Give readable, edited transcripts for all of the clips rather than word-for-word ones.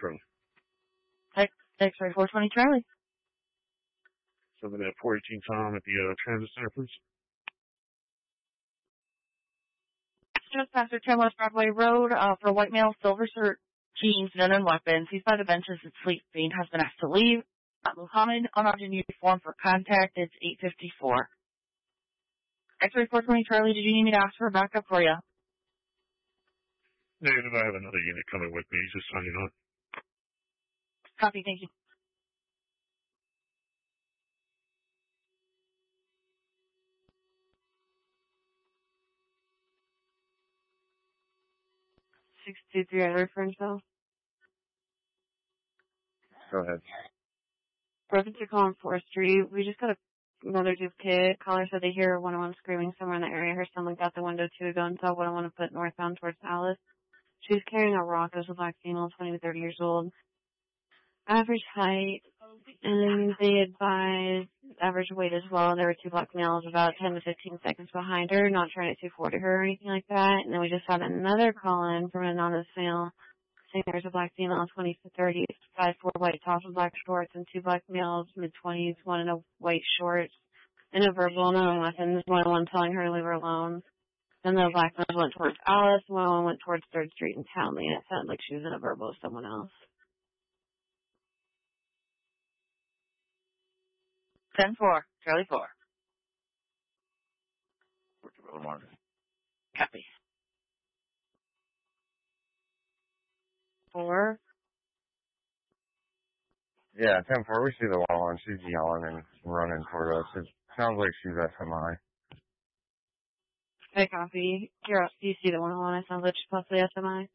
Charlie. X-ray 420 Charlie. Something at 418 Tom at the transit center, please. Just past 10 West Broadway Road for a white male, silver shirt, jeans, none and weapons. He's by the benches and sleeping. Has been asked to leave. Muhammad, unarmed in uniform for contact. It's 8:54. X-ray 420 Charlie, did you need me to ask for a backup for you? Negative, I have another unit coming with me. He's just signing on. Copy, thank you. Reference call. Go ahead. Broken to call on 4th Street. We just got another Duke kid. Caller said they hear 101 screaming somewhere in the area. Her son looked out the window 2 ago and saw 101 foot northbound towards Alice. She's carrying a rock. It was a black female, 20 to 30 years old. Average height, and they advised average weight as well. There were 2 black males about 10 to 15 seconds behind her, not trying to 240 her or anything like that. And then we just had another call-in from an anonymous male saying there's a black female, 20 to 30, 5'4", white tops with black shorts, and 2 black males, mid-20s, one in a white shorts, and a verbal, no weapons, one telling her to leave her alone. Then the black males went towards Alice, one went towards 3rd Street in Townley, and it sounded like she was in a verbal with someone else. 10-4, Charlie 4. Copy. 4. Yeah, 10-4, we see the wall and she's yelling and running toward us. It sounds like she's SMI. Hey, copy. You're up. Do you see the 101? It sounds like she's possibly SMI.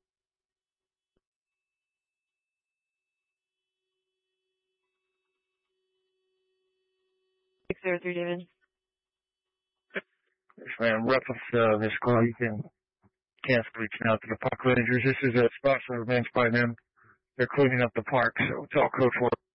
Three, David. Yes, ma'am. Reference this call, you can cancel reaching out to the park rangers. This is a spot for events by them. They're cleaning up the park, so it's all code for it.